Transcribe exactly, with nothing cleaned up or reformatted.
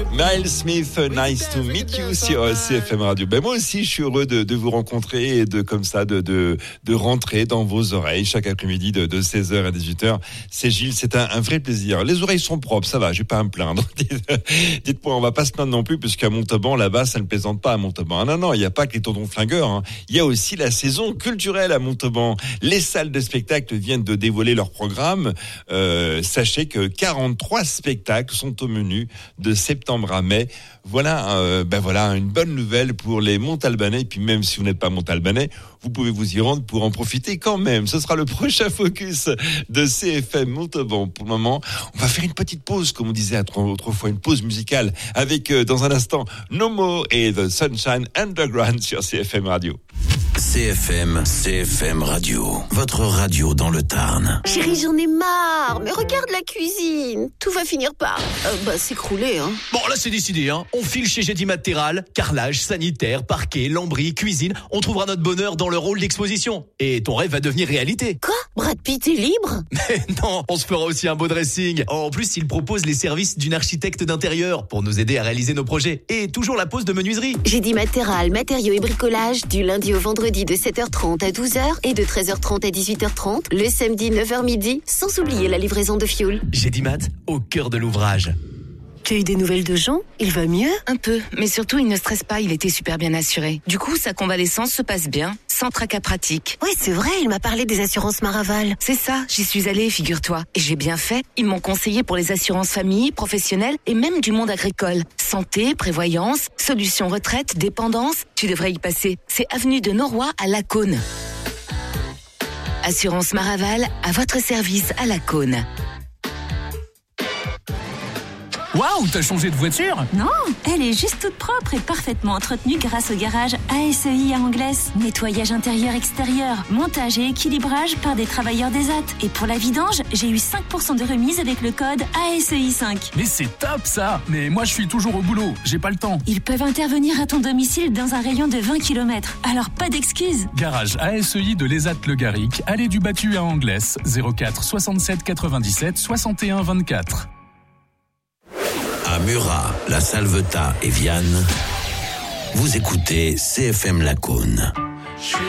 Miles Smith, nice to meet you sur C F M Radio. Ben moi aussi, je suis heureux de, de vous rencontrer et de comme ça de de de rentrer dans vos oreilles chaque après-midi de, de seize heures à dix-huit heures. C'est Gilles, c'est un, un vrai plaisir. Les oreilles sont propres, ça va, je vais pas à me plaindre. Dites-moi, on va pas se plaindre non plus puisqu'à Montauban là-bas, ça ne plaisante pas à Montauban. Non non, il y a pas que les tondons flingueurs. Hein. Il y a aussi la saison culturelle à Montauban. Les salles de spectacle viennent de dévoiler leur programme. Euh, sachez que quarante-trois spectacles sont au menu de septembre à mai. Voilà, euh, ben voilà une bonne nouvelle pour les Montalbanais. Et puis même si vous n'êtes pas Montalbanais, vous pouvez vous y rendre pour en profiter quand même. Ce sera le prochain focus de C F M Montauban. Pour le moment, on va faire une petite pause, comme on disait autrefois, une pause musicale avec euh, dans un instant Nomo et The Sunshine Underground sur C F M Radio. C F M, C F M Radio, votre radio dans le Tarn. Chérie, j'en ai marre, mais regarde la cuisine. Tout va finir par euh, bah, s'écrouler. Hein. Bon, là, c'est décidé. Hein. On file chez Gédi Matéral, carrelage, sanitaire, parquet, lambris, cuisine. On trouvera notre bonheur dans le rôle d'exposition. Et ton rêve va devenir réalité. Quoi ? Brad Pitt est libre ? Mais non, on se fera aussi un beau dressing. En plus, il propose les services d'une architecte d'intérieur pour nous aider à réaliser nos projets. Et toujours la pose de menuiserie. Gédi Matéral, matériaux et bricolage, du lundi au vendredi de sept heures trente à douze heures et de treize heures trente à dix-huit heures trente, le samedi neuf heures midi, sans oublier la livraison de fioul. Gédi Mat, au cœur de l'ouvrage. Tu as eu des nouvelles de Jean ? Il va mieux ? Un peu, mais surtout il ne stresse pas, il était super bien assuré. Du coup, sa convalescence se passe bien, sans tracas pratiques. Oui, c'est vrai, il m'a parlé des assurances Maraval. C'est ça, j'y suis allée, figure-toi. Et j'ai bien fait, ils m'ont conseillé pour les assurances famille, professionnelles et même du monde agricole. Santé, prévoyance, solutions retraite, dépendance, tu devrais y passer. C'est avenue de Noroy à Lacaune. Assurance Maraval, à votre service à Lacaune. Waouh, t'as changé de voiture ? Non, elle est juste toute propre et parfaitement entretenue grâce au garage A S E I à Anglaise. Nettoyage intérieur-extérieur, montage et équilibrage par des travailleurs des A T. Et pour la vidange, j'ai eu cinq pour cent de remise avec le code A S E I cinq. Mais c'est top ça ! Mais moi je suis toujours au boulot, j'ai pas le temps. Ils peuvent intervenir à ton domicile dans un rayon de vingt kilomètres, alors pas d'excuses. Garage A S E I de l'Esat-Le Garric, allée du Battu à Anglaise, zéro quatre soixante-sept quatre-vingt-dix-sept soixante et un vingt-quatre. À Murat, La Salvetat et Vianne, vous écoutez C F M Lacaune.